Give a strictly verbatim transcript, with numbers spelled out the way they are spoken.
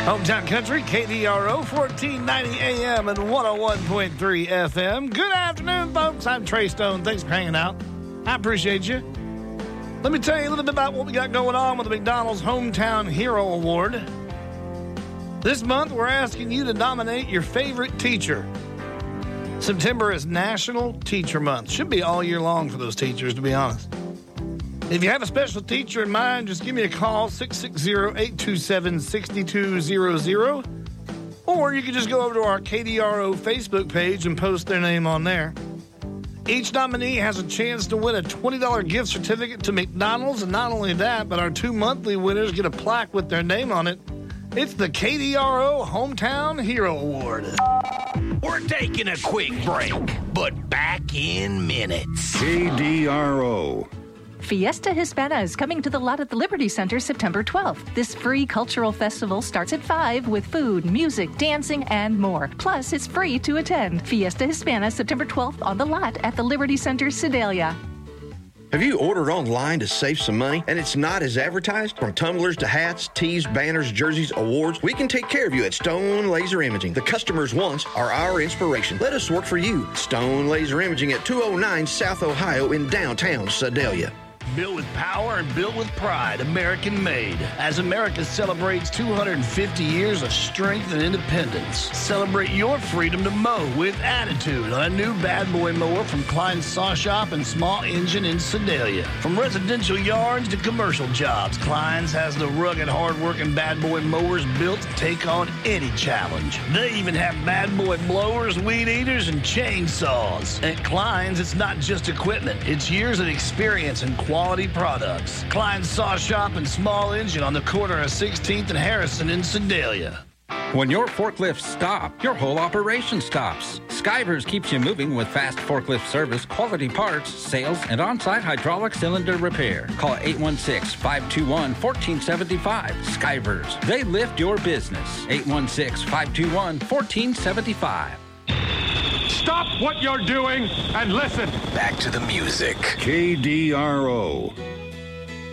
Hometown Country, K D R O, fourteen ninety A M and one oh one point three F M. Good afternoon, folks. I'm Trey Stone. Thanks for hanging out. I appreciate you. Let me tell you a little bit about what we got going on with the McDonald's Hometown Hero Award. This month, we're asking you to nominate your favorite teacher. September is National Teacher Month. Should be all year long for those teachers, to be honest. If you have a special teacher in mind, just give me a call, six six zero, eight two seven, six two zero zero. Or you can just go over to our K D R O Facebook page and post their name on there. Each nominee has a chance to win a twenty dollars gift certificate to McDonald's. And not only that, but our two monthly winners get a plaque with their name on it. It's the K D R O Hometown Hero Award. We're taking a quick break, but back in minutes. K D R O. Fiesta Hispana is coming to the lot at the Liberty Center September twelfth. This free cultural festival starts at five with food, music, dancing, and more. Plus, it's free to attend. Fiesta Hispana September twelfth on the lot at the Liberty Center, Sedalia. Have you ordered online to save some money and it's not as advertised? From tumblers to hats, tees, banners, jerseys, awards, we can take care of you at Stone Laser Imaging. The customer's wants are our inspiration. Let us work for you. Stone Laser Imaging at two oh nine South Ohio in downtown Sedalia. Built with power and built with pride, American made. As America celebrates two hundred fifty years of strength and independence, celebrate your freedom to mow with attitude on a new Bad Boy mower from Klein Saw Shop and Small Engine in Sedalia. From residential yards to commercial jobs, Klein's has the rugged, hard-working Bad Boy mowers built to take on any challenge. They even have Bad Boy blowers, weed eaters, and chainsaws. At Klein's, it's not just equipment. It's years of experience and quality. Quality products. Klein Saw Shop and Small Engine on the corner of sixteenth and Harrison in Sedalia. When your forklifts stop, your whole operation stops. Skivers keeps you moving with fast forklift service, quality parts, sales, and on-site hydraulic cylinder repair. Call eight one six, five two one, one four seven five. Skivers. They lift your business. eight one six, five two one, one four seven five. Stop what you're doing and listen. Back to the music. K D R O.